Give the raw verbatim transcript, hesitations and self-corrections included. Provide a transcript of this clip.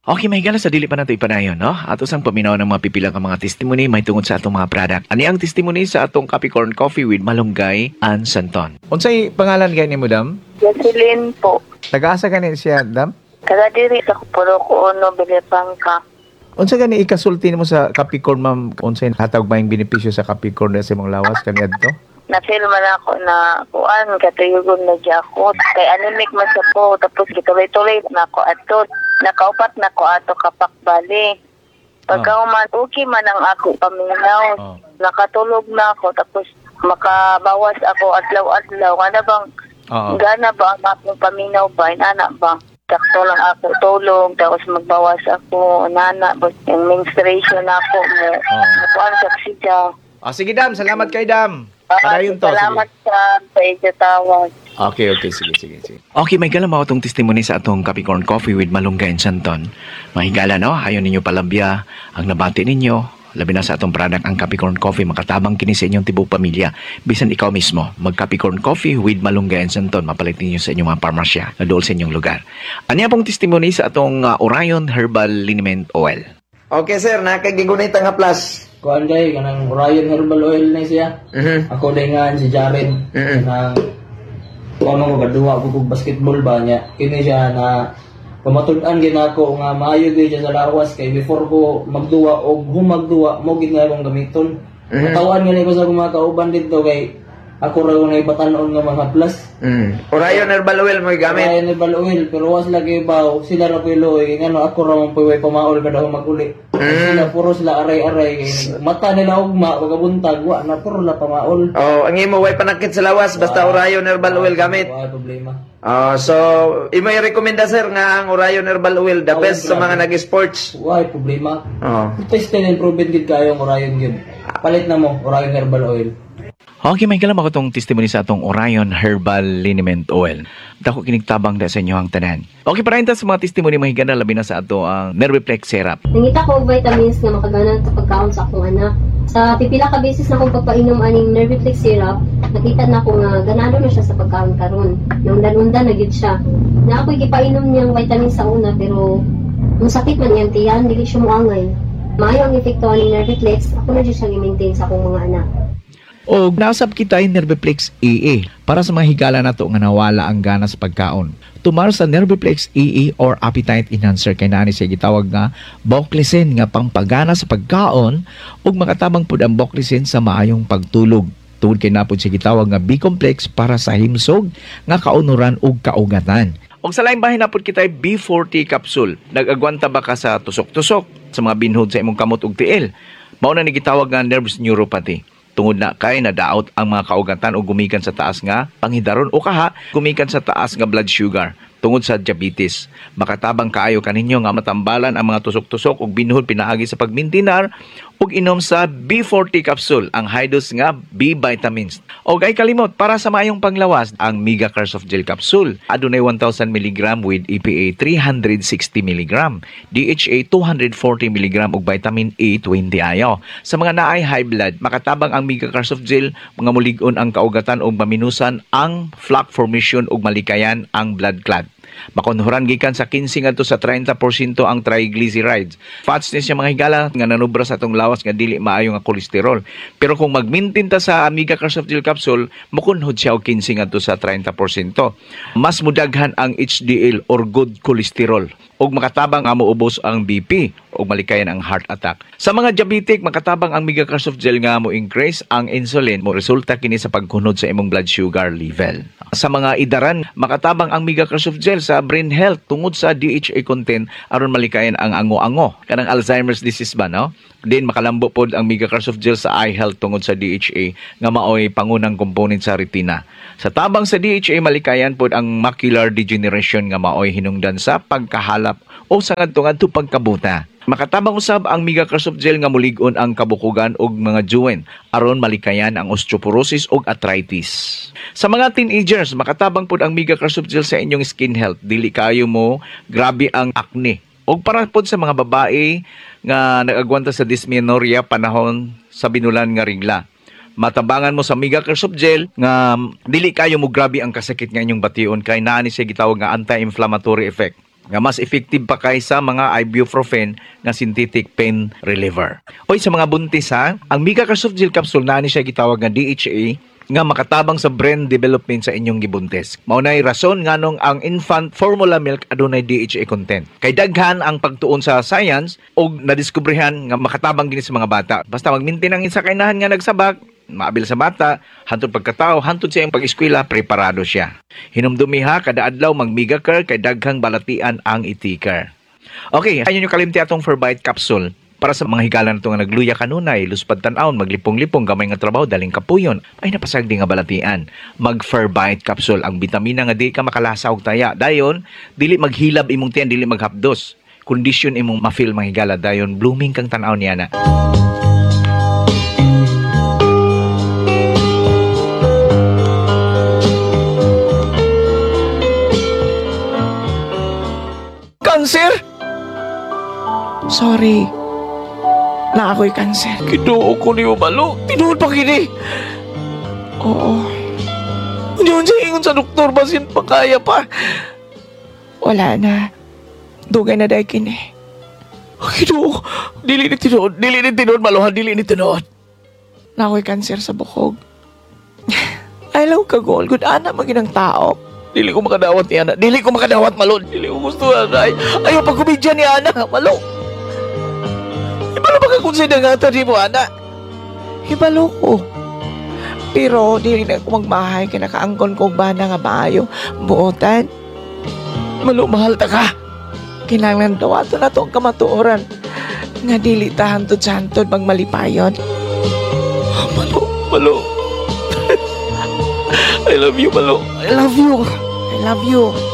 Okay, mahigala sa dili pa nato ipanayon, no? Ato sang paminaw ng mga pipila ka mga testimony may tungod sa atong mga product. Ani ang testimony sa atong Capricorn Coffee with Malunggay and Santon. Unsay pangalan gani mo, dam? Jocelyn po. Nag-asa gani siya, dam? Taga diri sa Puro ko Ono, Bilipangka. Unsa gani ikasulti mo sa Capricorn, ma'am? Unsay hatag maayong benepisyo sa Capricorn sa imong lawas kani adto? Na-feel man ako na kuan, katuyugon na di ako. Kay anemic man sa po, tapos gituloy-tuloy na ako ato. Nakaupat na ko ato kapakbali. Pagka Oh. man, okay man ang ako paminaw. Oh. Nakatulog na ako, tapos makabawas ako adlaw-adlaw. Ano bang, Oo. gana ba ang akong paminaw ba? Inana ba? Sakto lang ako tulog, tapos magbawas ako, nana, bas yung menstruation ako mo. Oo. Kuan sa oxygen. Ah, sige, dam. Salamat kay dam. Ah, Padayon to. salamat Sige. sa sa inyo tawag. Okay, okay. Sige, sige, sige. Okay, may galamaw itong testimony sa atong Capricorn Coffee with Malunggay and Santon. Mahigala, no? Ayaw ninyo palabya ang nabati ninyo. Labi na sa atong product ang Capricorn Coffee, makatabang kini sa inyong tibok pamilya. Bisan ikaw mismo, mag Capricorn Coffee with Malunggay and Santon, mapalit ninyo sa inyong mga parmasya na dool sa inyong lugar. Ano pong testimony sa atong uh, Orion Herbal Liniment Oil? Okay sir, nakagigunit nga plus. Kuan kay kanang Orion Herbal Oil na siya. Mhm. Ako din nga si Jared. Mhm. Nang kuan mo gaduwa ko kog basketball ba niya. Kini siya na pamatud-an gid ako nga maayo gyud siya sa lawas kay before ko magduwa og humagduwa mo gid nga akong gamiton. Mhm. Matawan nga ko sa akong mga kauban dito kay ako ra na ibatan-on nga mga plus. Mm. Orion Herbal Oil mo gamit. Orion Herbal Oil pero was lagi ba sila ra piloy ngano ako ra man puy pamaol kada maguli. Mm. Sila puro sila aray-aray kay mata nila ugma pagabuntag wa na puro la pamaol. Oh, ang imo way panakit sa lawas basta Orion Herbal Oil gamit. Wala problema. Oh, so imo i-rekomenda sir nga ang Orion Herbal Oil the Oh, best sa grabe. mga nag-sports. Wala problema. Oh. Test and improvement gid kayo ang Orion gid. Palit na mo Orion Herbal Oil. Okay, may kalam ako itong testimony sa atong Orion Herbal Liniment Oil. Dako kinigtabang da sa inyo ang tanan. Okay, para sa mga testimony mahigana labi na sa ato ang Nerviplex Syrup. Nangita ko og vitamins nga makagana sa pagkaon sa akong anak. Sa pipila ka beses na akong pagpainom aning Nerviplex syrup, nakita na ko nga ganado na siya sa pagkaon karon. Naundan-undan na gyud siya. Na ako'y gipainom niyang vitamins sa una pero kung sakit man iyang tiyan, dili siya moangay. Maayo ang epekto aning Nerviplex, ako na gyud siya i-maintain sa akong mga anak. O nasab kita yung Nerviplex E A para sa mga higala na to nga nawala ang gana sa pagkaon. Tumar sa Nerviplex E A or appetite enhancer kay nani siya gitawag nga Boclicin nga pangpagana sa pagkaon ug makatabang pud ang Boclicin sa maayong pagtulog. Tungod kay napod siya gitawag nga B-complex para sa himsog nga kaunuran ug kaugatan. Og sa laing bahin napod kita B forty capsule. Nag-agwanta ba ka sa tusok-tusok sa mga binhod sa imong kamot ug tiil? Mao na ni gitawag nga nervous neuropathy. Tungod na kay nadaot ang mga kaugatan o gumikan sa taas nga panghidaron o kaha gumikan sa taas nga blood sugar tungod sa diabetes. Makatabang kaayo kaninyo nga matambalan ang mga tusok-tusok ug binhod pinaagi sa pagmintinar ug inom sa B forty capsule ang high dose nga B vitamins. Og ay kalimot para sa maayong panglawas ang Mega Carsoft Gel capsule. Adunay one thousand milligrams with E P A three hundred sixty milligrams, D H A two hundred forty milligrams ug vitamin A twenty ayo. Sa mga naay high blood, makatabang ang Mega Carsoft Gel mga mulig-on ang kaugatan ug maminusan ang plaque formation ug malikayan ang blood clot. Makonhuran gikan sa fifteen ngadto sa thirty percent ang triglycerides. Fats ni siya mga higala nga nanubra sa atong lawas nga dili maayo nga kolesterol. Pero kung mag-maintain ta sa Amiga Carsoft Gel capsule, mukunhod siya og fifteen ngadto sa thirty percent. Mas mudaghan ang H D L or good cholesterol ug makatabang nga moubos ang B P ug malikayan ang heart attack. Sa mga diabetic, makatabang ang Mega Carsoft Gel nga mo increase ang insulin mo resulta kini sa pagkunod sa imong blood sugar level. Sa mga idaran, makatabang ang Mega Carsoft Gel sa brain health tungod sa D H A content aron malikayan ang ango-ango kanang Alzheimer's disease ba, no? Din makalambo pod ang Mega Carsoft Gel sa eye health tungod sa D H A nga maoy pangunang component sa retina. Sa tabang sa D H A malikayan pod ang macular degeneration nga maoy hinungdan sa pagkahalap o sa ngadto-ngadto pagkabuta. Makatabang usab ang Mega Carsoft Gel nga mulig-on ang kabukugan og mga joint aron malikayan ang osteoporosis ug arthritis. Sa mga teenagers, makatabang pod ang Mega Carsoft Gel sa inyong skin health. Dili kayo mo grabe ang acne. Og para pod sa mga babae nga nag-agwanta sa dysmenorrhea panahon sa binulan nga regla. Matabangan mo sa Mega Carsoft Gel nga dili kayo mo grabe ang kasakit nga inyong bation kay naa ni siya gitawag nga anti-inflammatory effect. nga mas effective pa kaysa mga ibuprofen nga synthetic pain reliever. Oy, sa mga buntis ha, ang Mega Soft Gel Capsule na ni siya gitawag nga D H A nga makatabang sa brain development sa inyong gibuntis. Maunay rason nganong ang infant formula milk adunay D H A content. Kay daghan ang pagtuon sa science og nadiskubrehan nga makatabang gini sa mga bata. Basta mag-maintain ang isa kainahan nga nagsabak, maabil sa bata, hantod pagkatao, hantod sa iyang pag-eskwela, preparado siya. Hinumdumiha, kada adlaw mag-Mega Care kay daghang balatian ang itikar. Okay, ayun yung kalimti atong Ferbite capsule. Para sa mga higala na ito nga nagluya kanunay, luspad tan-aon, maglipong-lipong, gamay nga trabaho, daling kapuyon, ay napasagdi nga balatian. Mag-Ferbite capsule, ang bitamina nga di ka makalasa og taya. Dayon, dili maghilab imong tiyan, dili maghapdos. Kondisyon imong ma-feel mga higala, dayon blooming kang tan-aon niya na. Cancer? Sorry. Na ako'y cancer. Kinuo ko ni Umalo. Tinuod pa kini. Oo. Hindi mo siya ingon sa doktor. Basin pa kaya pa. Wala na. Dugay na dahil kini. Kinuo. Dili ni tinuod. Dili ni tinuod. Maluhan. Dili ni tinuod. Na ako'y cancer sa bukog. Ayaw ka, Gol. Good anak maging ng tao. Dili ko makadawat ni Ana. Dili ko makadawat, Malo. Dili ko gusto, Ana. Ayaw pag-kumidya ni Ana, Malo. Ibalo ba ka kung sinangata di mo, Ana? Ibalo ko. Pero, dili na ko magmahay kaya nakaangkon ko bana nga maayo. Buotan. Malo, mahal ta ka. Kinanglan daw ato na itong kamatuoran. Nga dili ta hantod-hantod magmalipayon. Malo, Malo. I love you, Malo. I love you. I love you.